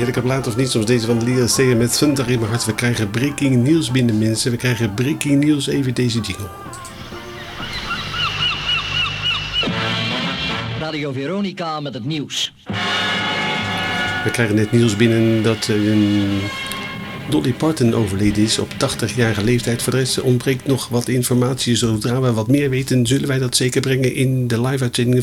heerlijke plaat of niet? Soms deze van Lila Stegen met Thunder in mijn hart. We krijgen breaking nieuws binnen, mensen. We krijgen breaking nieuws. Even deze jingle. Radio Veronica met het nieuws. We krijgen net nieuws binnen dat Dolly Parton overleden is op 80-jarige leeftijd. Voor de rest ontbreekt nog wat informatie. Zodra we wat meer weten, zullen wij dat zeker brengen in de live-uitzendingen